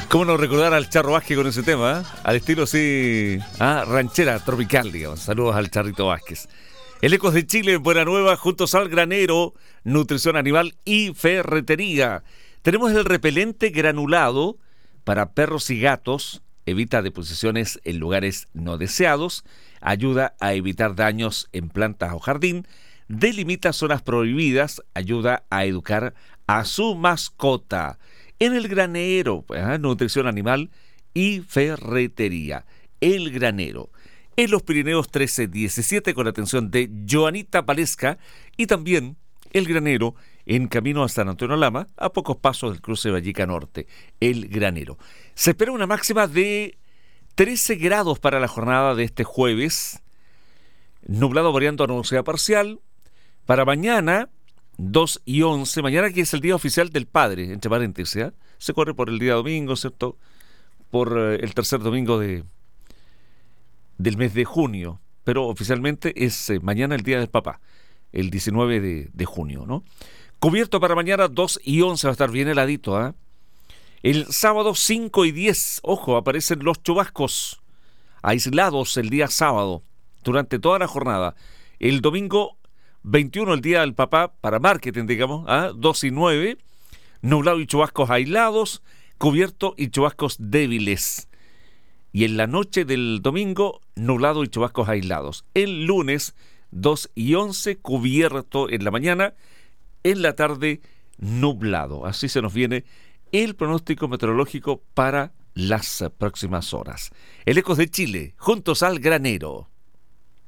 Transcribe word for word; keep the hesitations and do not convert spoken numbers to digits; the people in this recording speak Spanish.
¿Cómo no recordar al Charro Vázquez con ese tema? ¿Eh? Al estilo así, ¿ah? Ranchera, tropical, digamos. Saludos al Charrito Vázquez. El Ecos de Chile, Buena Nueva, juntos al granero, nutrición animal y ferretería. Tenemos el repelente granulado para perros y gatos, evita deposiciones en lugares no deseados, ayuda a evitar daños en plantas o jardín, delimita zonas prohibidas, ayuda a educar a su mascota. En el granero, ¿eh? Nutrición animal y ferretería. El granero. En los Pirineos trece diecisiete con la atención de Joanita Palesca y también el granero en camino a San Antonio Lama, a pocos pasos del cruce de Vallica Norte. El granero. Se espera una máxima de trece grados para la jornada de este jueves. Nublado variando a nubosidad parcial. Para mañana, dos y once, mañana que es el día oficial del padre, entre paréntesis, ¿eh? Se corre por el día domingo, ¿cierto? Por eh, el tercer domingo de del mes de junio, pero oficialmente es eh, mañana el día del papá, el diecinueve de, de junio, ¿no? Cubierto para mañana dos y once, va a estar bien heladito, ¿eh? El sábado cinco y diez, ojo, aparecen los chubascos aislados el día sábado, durante toda la jornada. El domingo veintiuno, el día del papá, para marketing, digamos, ¿ah? dos y nueve, nublado y chubascos aislados, cubierto y chubascos débiles. Y en la noche del domingo, nublado y chubascos aislados. El lunes, dos y once, cubierto en la mañana, en la tarde, nublado. Así se nos viene el pronóstico meteorológico para las próximas horas. El Ecos de Chile, juntos al granero.